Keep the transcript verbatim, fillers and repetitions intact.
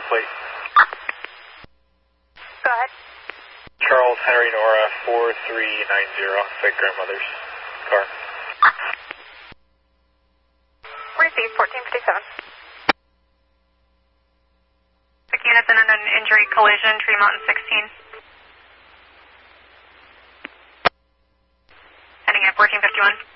plate. Go ahead. Charles Henry Nora four three nine zero, site grandmother's car. Receive fourteen fifty-seven. Six units in an injury collision, Tremont and sixteen. Heading at fourteen fifty-one.